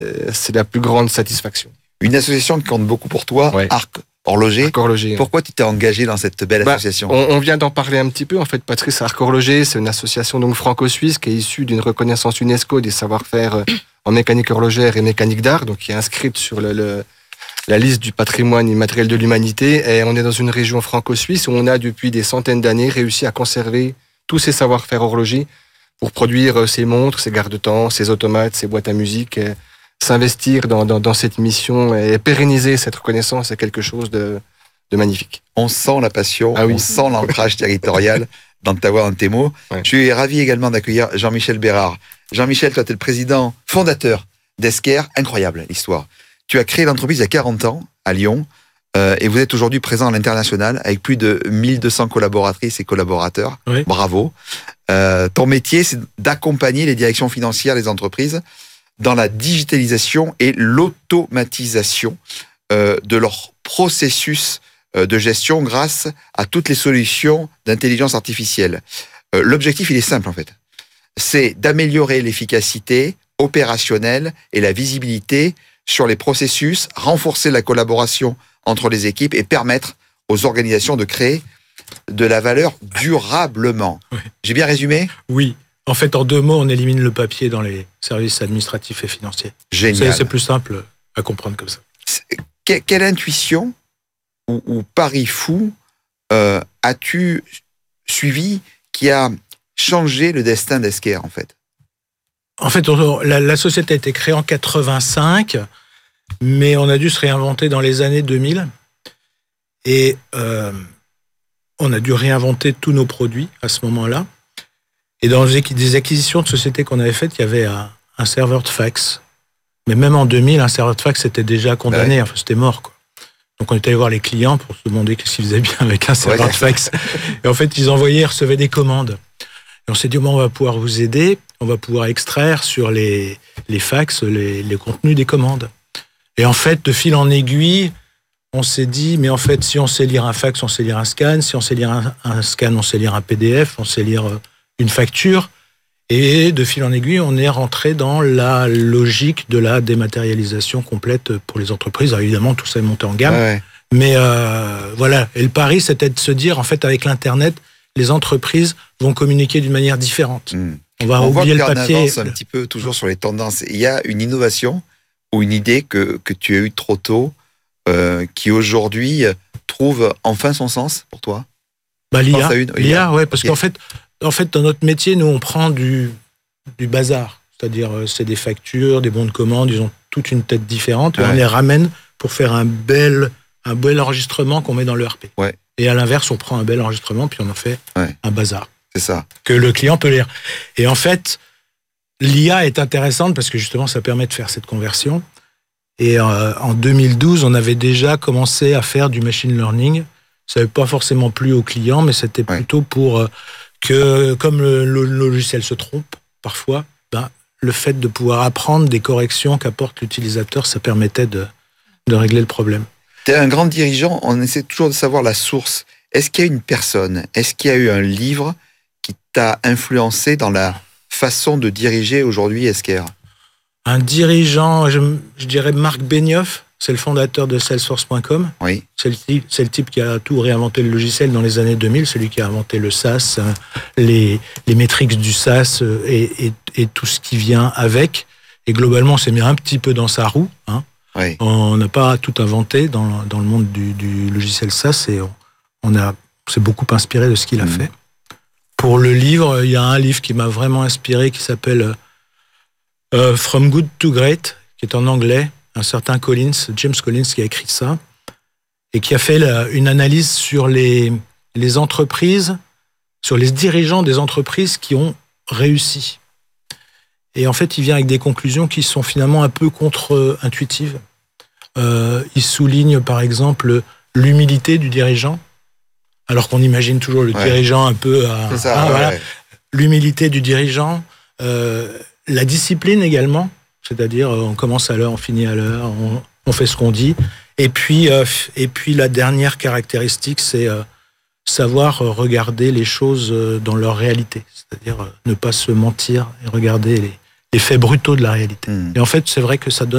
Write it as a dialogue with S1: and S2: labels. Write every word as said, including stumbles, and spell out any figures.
S1: euh, c'est la plus grande satisfaction.
S2: Une association qui compte beaucoup pour toi,
S1: ouais.
S2: Arc Horloger.
S1: Arc Horloger.
S2: Pourquoi tu t'es engagé dans cette belle
S1: bah,
S2: association?
S1: on, on vient d'en parler un petit peu. En fait, Patrice, Arc Horloger, c'est une association donc franco-suisse qui est issue d'une reconnaissance UNESCO des savoir-faire en mécanique horlogère et mécanique d'art, donc qui est inscrite sur le, le, la liste du patrimoine immatériel de l'humanité. Et on est dans une région franco-suisse où on a depuis des centaines d'années réussi à conserver tous ces savoir-faire horlogers pour produire ces montres, ces garde-temps, ces automates, ces boîtes à musique. Et s'investir dans, dans, dans cette mission et pérenniser cette reconnaissance, c'est quelque chose de, de magnifique.
S2: On sent la passion, ah oui. on sent l'ancrage territorial dans ta voix, dans tes mots. Ouais. Je suis ravi également d'accueillir Jean-Michel Bérard. Jean-Michel, toi, tu es le président fondateur d'Esker. Incroyable, l'histoire. Tu as créé l'entreprise il y a quarante ans, à Lyon, euh, et vous êtes aujourd'hui présent à l'international avec plus de mille deux cents collaboratrices et collaborateurs. Oui. Bravo. Euh, ton métier, c'est d'accompagner les directions financières des entreprises dans la digitalisation et l'automatisation euh, de leur processus euh, de gestion grâce à toutes les solutions d'intelligence artificielle. Euh, l'objectif, il est simple en fait. C'est d'améliorer l'efficacité opérationnelle et la visibilité sur les processus, renforcer la collaboration entre les équipes et permettre aux organisations de créer de la valeur durablement. Oui. J'ai bien résumé ?
S3: Oui. En fait, en deux mots, on élimine le papier dans les services administratifs et financiers.
S2: Génial.
S3: C'est, c'est plus simple à comprendre comme ça.
S2: Que, quelle intuition ou, ou pari fou euh, as-tu suivi qui a changé le destin d'Esker, en fait?
S3: En fait, on, la, la société a été créée en quatre-vingt-cinq, mais on a dû se réinventer dans les années deux mille. Et euh, on a dû réinventer tous nos produits à ce moment-là. Et dans des acquisitions de sociétés qu'on avait faites, il y avait un, un serveur de fax. Mais même en deux mille, un serveur de fax était déjà condamné, ouais. Enfin, c'était mort, quoi. Donc on est allé voir les clients pour se demander qu'est-ce qu'ils faisaient bien avec un serveur ouais. de fax. Et en fait, ils envoyaient et recevaient des commandes. Et on s'est dit, bon, on va pouvoir vous aider, on va pouvoir extraire sur les, les fax les, les contenus des commandes. Et en fait, de fil en aiguille, on s'est dit, mais en fait, si on sait lire un fax, on sait lire un scan. Si on sait lire un, un scan, on sait lire un P D F, on sait lire une facture. Et de fil en aiguille, on est rentré dans la logique de la dématérialisation complète pour les entreprises. Alors évidemment, tout ça est monté en gamme. Ouais. Mais euh, voilà. Et le pari, c'était de se dire, en fait, avec l'Internet, les entreprises vont communiquer d'une manière différente.
S2: Mmh.
S3: On va
S2: on
S3: oublier
S2: voit
S3: le papier.
S2: On avance un petit peu toujours sur les tendances. Il y a une innovation ou une idée que, que tu as eue trop tôt, euh, qui aujourd'hui trouve enfin son sens pour toi?
S3: Bah, l'I A, l'I A, ouais, parce qu'en fait, en fait, dans notre métier, nous, on prend du, du bazar. C'est-à-dire, c'est des factures, des bons de commande, ils ont toute une tête différente, ouais. Et on les ramène pour faire un bel, un bel enregistrement qu'on met dans l'E R P.
S2: Ouais.
S3: Et à l'inverse, on prend un bel enregistrement, puis on en fait ouais. un bazar.
S2: C'est ça.
S3: Que le client peut lire. Et en fait, l'I A est intéressante parce que justement, ça permet de faire cette conversion. Et euh, en deux mille douze, on avait déjà commencé à faire du machine learning. Ça n'avait pas forcément plu aux clients, mais c'était ouais. plutôt pour euh, que, comme le, le logiciel se trompe parfois, ben, le fait de pouvoir apprendre des corrections qu'apporte l'utilisateur, ça permettait de, de régler le problème.
S2: Tu es un grand dirigeant, on essaie toujours de savoir la source. Est-ce qu'il y a une personne, est-ce qu'il y a eu un livre qui t'a influencé dans la façon de diriger aujourd'hui Esker?
S3: Un dirigeant, je, je dirais Marc Benioff, c'est le fondateur de Salesforce point com.
S2: Oui.
S3: C'est le, type, c'est le type qui a tout réinventé le logiciel dans les années deux mille, celui qui a inventé le SaaS, les, les métriques du SaaS et, et, et tout ce qui vient avec. Et globalement, on s'est mis un petit peu dans sa roue. Hein. Oui. On n'a pas tout inventé dans, dans le monde du, du logiciel SaaS et on, on, a, on s'est beaucoup inspiré de ce qu'il a mmh. fait. Pour le livre, il y a un livre qui m'a vraiment inspiré qui s'appelle euh, From Good to Great, qui est en anglais. Un certain Collins, James Collins, qui a écrit ça et qui a fait la, une analyse sur les, les entreprises, sur les dirigeants des entreprises qui ont réussi. Et en fait, il vient avec des conclusions qui sont finalement un peu contre-intuitives. Euh, il souligne, par exemple, l'humilité du dirigeant, alors qu'on imagine toujours le ouais. dirigeant un peu... À,
S2: C'est ça,
S3: ah,
S2: ouais.
S3: voilà. L'humilité du dirigeant, euh, la discipline également, c'est-à-dire on commence à l'heure, on finit à l'heure, on, on fait ce qu'on dit. Et puis, euh, et puis la dernière caractéristique, c'est euh, savoir regarder les choses dans leur réalité, c'est-à-dire euh, ne pas se mentir et regarder les, les faits brutaux de la réalité. Mmh. Et en fait, c'est vrai que ça donne